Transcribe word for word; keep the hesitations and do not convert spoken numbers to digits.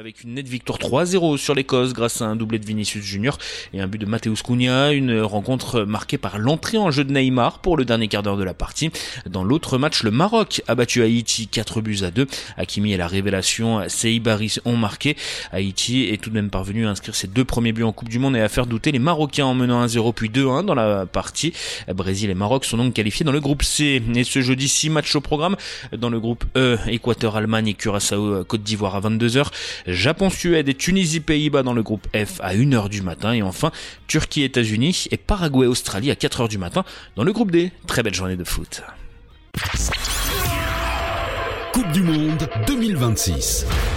avec une nette victoire trois zéro sur l'Écosse grâce à un doublé de Vinicius Junior et un but de Matheus Cunha, une rencontre marquée par l'entrée en jeu de Neymar pour le dernier quart d'heure de la partie. Dans l'autre match, le Maroc a battu Haïti quatre buts à deux. Hakimi et la révélation Seybarri ont marqué. Haïti est tout de même parvenu à inscrire ses deux premiers buts en Coupe du Monde et à faire douter les Marocains en menant un zéro puis deux un dans la partie. Brésil et Maroc sont donc qualifiés dans le groupe C. Et ce jeudi, six matchs au programme. Dans le groupe E, Équateur, Allemagne et Curaçao, Côte d'Ivoire à vingt-deux heures. Japon, Suède et Tunisie, Pays-Bas dans le groupe F à une heure du matin. Et enfin, Turquie, États-Unis et Paraguay, Australie à quatre heures du matin dans le groupe D. Très belle journée de foot. Coupe du Monde deux mille vingt-six.